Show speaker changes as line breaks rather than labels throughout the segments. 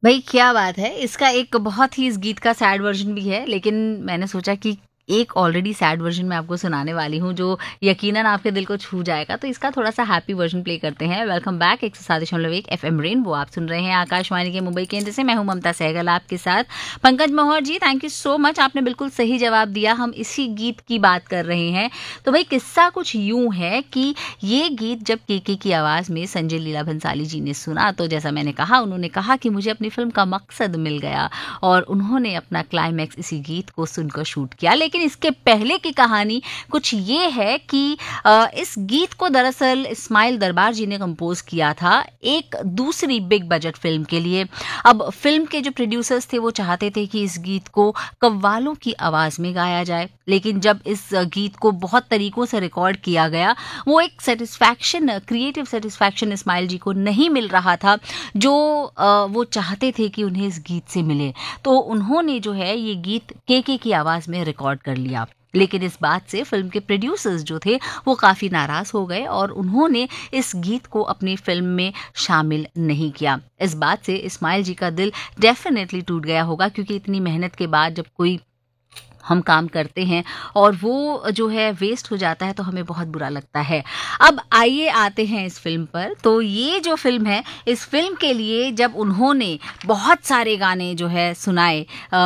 भाई क्या बात है। इसका एक बहुत ही इस गीत का सैड वर्जन भी है, लेकिन मैंने सोचा कि एक ऑलरेडी सैड वर्जन मैं आपको सुनाने वाली हूँ जो यकीनन आपके दिल को छू जाएगा, तो इसका थोड़ा सा हैप्पी वर्जन प्ले करते हैं। वेलकम बैक 107.1 एफएम रेनबो, आप सुन रहे हैं आकाशवाणी के मुंबई केंद्र से। मैं हूँ ममता सहगल आपके साथ। पंकज मोहर जी, थैंक यू सो मच, आपने बिल्कुल सही जवाब दिया। हम इसी गीत की बात कर रहे हैं। तो भाई किस्सा कुछ यूं है कि ये गीत जब केके की आवाज़ में संजय लीला भंसाली जी ने सुना, तो जैसा मैंने कहा, उन्होंने कहा कि मुझे अपनी फिल्म का मकसद मिल गया, और उन्होंने अपना क्लाइमैक्स इसी गीत को सुनकर शूट किया। लेकिन इसके पहले की कहानी कुछ ये है कि इस गीत को दरअसल इस्माइल दरबार जी ने कंपोज किया था एक दूसरी बिग बजट फिल्म के लिए। अब फिल्म के जो प्रोड्यूसर्स थे वो चाहते थे कि इस गीत को कव्वालों की आवाज में गाया जाए, लेकिन जब इस गीत को बहुत तरीकों से रिकॉर्ड किया गया, वो एक सेटिस्फैक्शन, क्रिएटिव सेटिस्फैक्शन इस्माइल जी को नहीं मिल रहा था जो वो चाहते थे कि उन्हें इस गीत से मिले। तो उन्होंने जो है ये गीत केके की आवाज में रिकॉर्ड कर लिया। लेकिन इस बात से फिल्म के प्रोड्यूसर्स जो थे वो काफी नाराज हो गए और उन्होंने इस गीत को अपनी फिल्म में शामिल नहीं किया। इस बात से इस्माइल जी का दिल डेफिनेटली टूट गया होगा, क्योंकि इतनी मेहनत के बाद जब कोई हम काम करते हैं और वो जो है वेस्ट हो जाता है, तो हमें बहुत बुरा लगता है। अब आइए आते हैं इस फिल्म पर। तो ये जो फिल्म है, इस फिल्म के लिए जब उन्होंने बहुत सारे गाने जो है सुनाए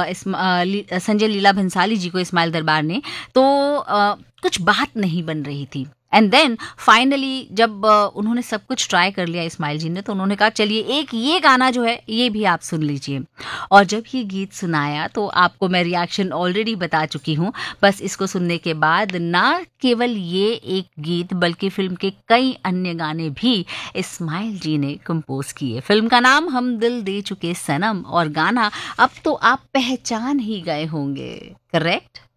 संजय लीला भंसाली जी को, इस्माइल दरबार ने, तो कुछ बात नहीं बन रही थी। एंड देन फाइनली जब उन्होंने सब कुछ ट्राई कर लिया इस्माइल जी ने, तो उन्होंने कहा चलिए एक ये गाना जो है ये भी आप सुन लीजिए। और जब ये गीत सुनाया तो आपको मैं रिएक्शन ऑलरेडी बता चुकी हूँ। बस इसको सुनने के बाद ना केवल ये एक गीत बल्कि फिल्म के कई अन्य गाने भी इस्माइल जी ने कंपोज किए। फिल्म का नाम हम दिल दे चुके सनम, और गाना अब तो आप पहचान ही गए होंगे, करेक्ट?